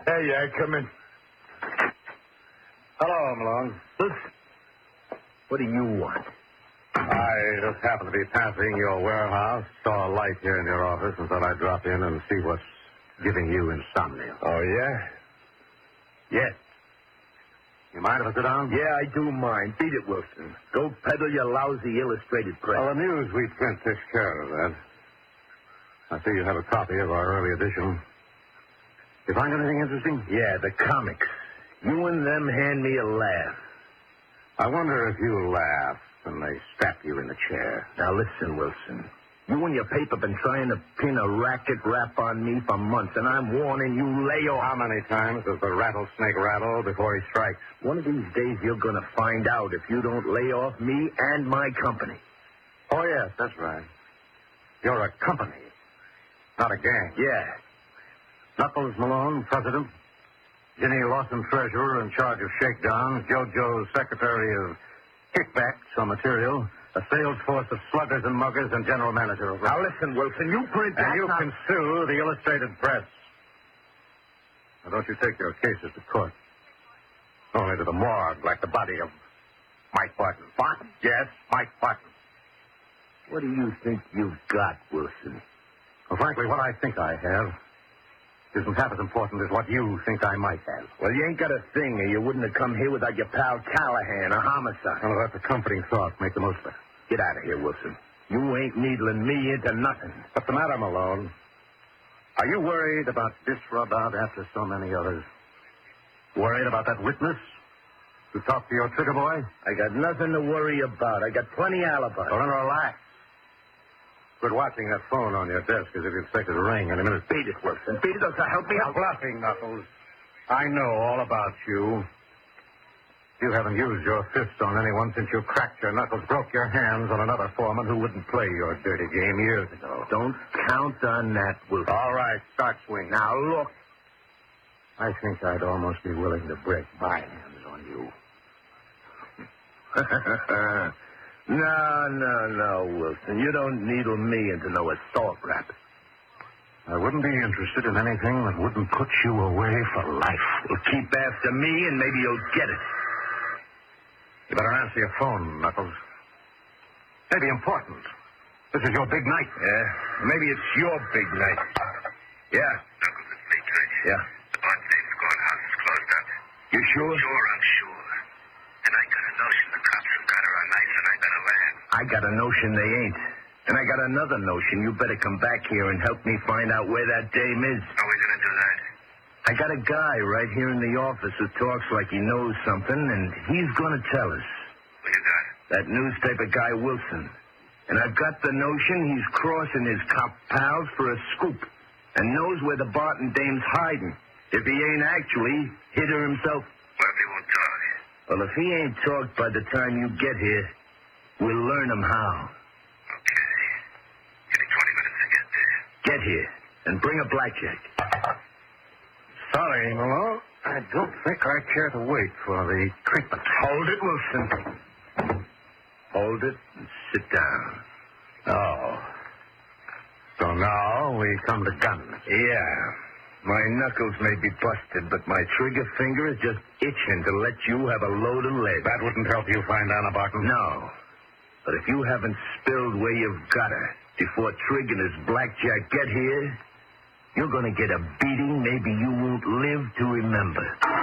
Hey, yeah, come in. Hello, Malone. What do you want? I just happened to be passing your warehouse, saw a light here in your office, and thought I'd drop in and see what's giving you insomnia. Oh, yeah? Yes. You mind if I sit down? Yeah, I do mind. Beat it, Wilson. Go peddle your lousy illustrated press. Well, the news we print takes care of that. I see you have a copy of our early edition. You find anything interesting? Yeah, the comics. You and them hand me a laugh. I wonder if you laugh when they strap you in the chair. Now, listen, Wilson. You and your paper been trying to pin a racket rap on me for months, and I'm warning you, lay off. How many times does the rattlesnake rattle before he strikes? One of these days, you're going to find out if you don't lay off me and my company. Oh, yes, that's right. You're a company, not a gang. Yeah. Knuckles Malone, president. Ginny Lawson, treasurer, in charge of shakedowns. JoJo, secretary of kickbacks on material. A sales force of sluggers and muggers, and general manager of... Now, listen, Wilson, you print that... And you can sue the Illustrated Press. Now, don't you take your cases to court. Only to the morgue, like the body of Mike Barton. Barton? Yes, Mike Barton. What do you think you've got, Wilson? Well, frankly, what I think I have isn't half as important as what you think I might have. Well, you ain't got a thing, or you wouldn't have come here without your pal Callahan, a homicide. Well, that's a comforting thought. Make the most of it. Get out of here, Wilson. You ain't needling me into nothing. What's the matter, Malone? Are you worried about this rub out after so many others? Worried about that witness who talked to your trigger boy? I got nothing to worry about. I got plenty alibis. Well, then relax. Quit watching that phone on your desk as if you expected to ring in a minute. Beat it, Wilson. Beat it, or help me out. Bluffing, Knuckles. I know all about you. You haven't used your fist on anyone since you cracked your knuckles, broke your hands on another foreman who wouldn't play your dirty game years ago. Don't count on that, Wilson. All right, start swinging. Now, look. I think I'd almost be willing to break my hands on you. No, Wilson. You don't needle me into no assault rap. I wouldn't be interested in anything that wouldn't put you away for life. Well, keep after me, and maybe you'll get it. You better answer your phone, Knuckles. Maybe important. This is your big night. Yeah, maybe it's your big night. Yeah. Knuckles, it's me, Trish. Yeah. The Barton Davis courthouse is closed up. You sure? Sure, I'm sure. And I got a notion the cops have got her on nights and I better land. I got a notion they ain't. And I got another notion. You better come back here and help me find out where that dame is. How are we going to do that? I got a guy right here in the office who talks like he knows something, and he's going to tell us. What you got? That newspaper guy, Wilson. And I've got the notion he's crossing his cop pals for a scoop and knows where the Barton dame's hiding. If he ain't actually hit her himself. What if he won't talk? Well, if he ain't talked by the time you get here, we'll learn him how. Okay. Give me 20 minutes to get there. Get here and bring a blackjack. Sorry, Malone. I don't think I care to wait for the treatment. Hold it, Wilson. Hold it and sit down. Oh. So now we come to guns. Yeah. My knuckles may be busted, but my trigger finger is just itching to let you have a load of lead. That wouldn't help you find Anna Barton? No. But if you haven't spilled where you've got her before Trigg and his blackjack get here, you're going to get a beating maybe you won't live to remember.